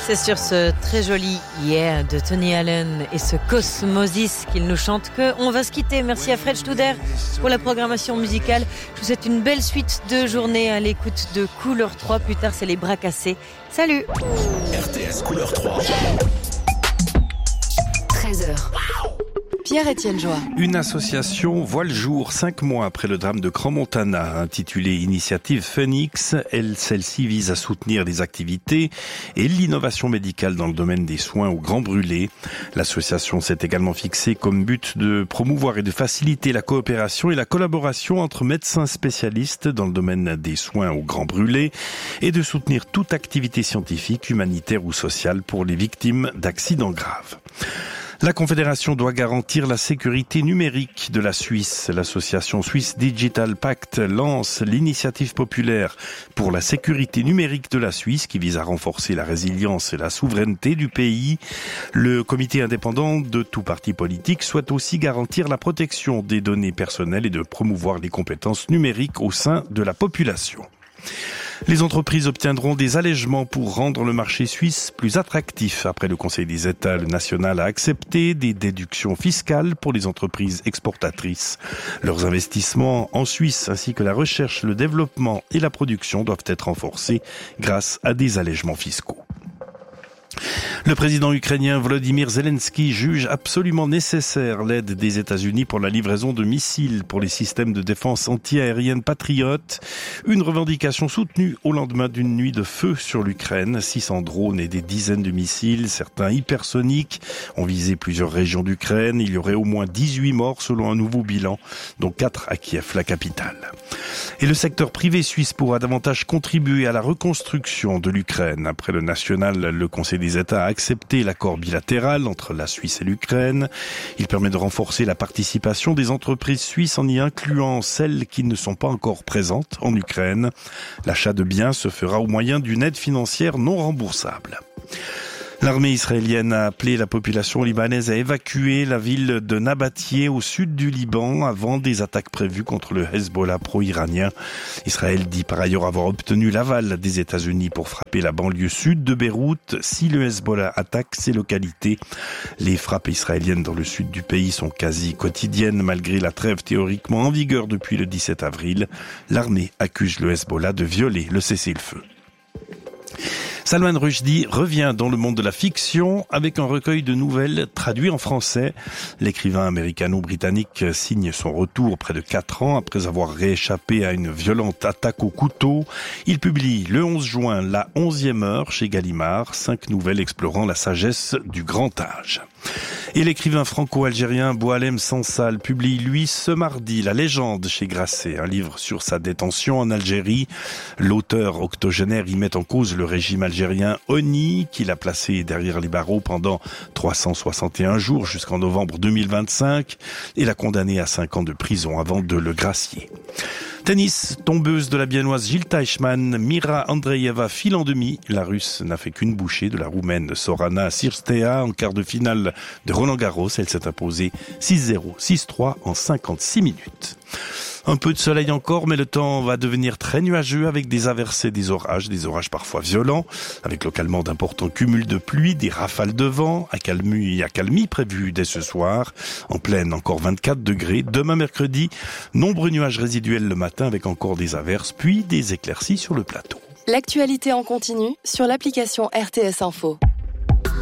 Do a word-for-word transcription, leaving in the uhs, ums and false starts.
C'est sur ce très joli Yeah de Tony Allen et ce Cosmosis qu'il nous chante qu'on va se quitter. Merci à Fred Studer pour la programmation musicale. Je vous souhaite une belle suite de journée à l'écoute de Couleur trois. Plus tard, c'est les bras cassés. Salut. R T S Couleur trois. treize heures. Pierre-Étienne Joie. Une association voit le jour cinq mois après le drame de Crans-Montana, intitulée Initiative Phoenix. Elle, celle-ci vise à soutenir les activités et l'innovation médicale dans le domaine des soins aux grands brûlés. L'association s'est également fixée comme but de promouvoir et de faciliter la coopération et la collaboration entre médecins spécialistes dans le domaine des soins aux grands brûlés et de soutenir toute activité scientifique, humanitaire ou sociale pour les victimes d'accidents graves. La Confédération doit garantir la sécurité numérique de la Suisse. L'association Swiss Digital Pact lance l'initiative populaire pour la sécurité numérique de la Suisse qui vise à renforcer la résilience et la souveraineté du pays. Le comité indépendant de tout parti politique souhaite aussi garantir la protection des données personnelles et de promouvoir les compétences numériques au sein de la population. Les entreprises obtiendront des allègements pour rendre le marché suisse plus attractif. Après le Conseil des États, le national a accepté des déductions fiscales pour les entreprises exportatrices. Leurs investissements en Suisse ainsi que la recherche, le développement et la production doivent être renforcés grâce à des allègements fiscaux. Le président ukrainien Volodymyr Zelensky juge absolument nécessaire l'aide des États-Unis pour la livraison de missiles pour les systèmes de défense anti-aérienne patriotes. Une revendication soutenue au lendemain d'une nuit de feu sur l'Ukraine. six cents drones et des dizaines de missiles, certains hypersoniques, ont visé plusieurs régions d'Ukraine. Il y aurait au moins dix-huit morts selon un nouveau bilan, dont quatre à Kiev, la capitale. Et le secteur privé suisse pourra davantage contribuer à la reconstruction de l'Ukraine. Après le national, le Conseil des États a accepté l'accord bilatéral entre la Suisse et l'Ukraine. Il permet de renforcer la participation des entreprises suisses en y incluant celles qui ne sont pas encore présentes en Ukraine. L'achat de biens se fera au moyen d'une aide financière non remboursable. L'armée israélienne a appelé la population libanaise à évacuer la ville de Nabatieh au sud du Liban avant des attaques prévues contre le Hezbollah pro-iranien. Israël dit par ailleurs avoir obtenu l'aval des États-Unis pour frapper la banlieue sud de Beyrouth si le Hezbollah attaque ces localités. Les frappes israéliennes dans le sud du pays sont quasi quotidiennes malgré la trêve théoriquement en vigueur depuis le dix-sept avril. L'armée accuse le Hezbollah de violer le cessez-le-feu. Salman Rushdie revient dans le monde de la fiction avec un recueil de nouvelles traduit en français. L'écrivain américano-britannique signe son retour près de quatre ans après avoir rééchappé à une violente attaque au couteau. Il publie le onze juin La onzième heure chez Gallimard, cinq nouvelles explorant la sagesse du grand âge. Et l'écrivain franco-algérien Boualem Sansal publie, lui, ce mardi, La légende chez Grasset, un livre sur sa détention en Algérie. L'auteur octogénaire y met en cause le régime algérien honni, qu'il a placé derrière les barreaux pendant trois cent soixante et un jours jusqu'en novembre deux mille vingt-cinq et l'a condamné à cinq ans de prison avant de le gracier. Tennis, tombeuse de la biennoise Jil Teichmann, Mira Andreeva file en demi. La Russe n'a fait qu'une bouchée de la Roumaine Sorana Cirstea en quart de finale de Roland-Garros. Elle s'est imposée six zéro, six trois en cinquante-six minutes. Un peu de soleil encore, mais le temps va devenir très nuageux avec des averses et des orages, des orages parfois violents, avec localement d'importants cumuls de pluie, des rafales de vent, accalmie, accalmie prévue dès ce soir. En pleine, encore vingt-quatre degrés. Demain mercredi, nombreux nuages résiduels le matin avec encore des averses, puis des éclaircies sur le plateau. L'actualité en continu sur l'application R T S Info.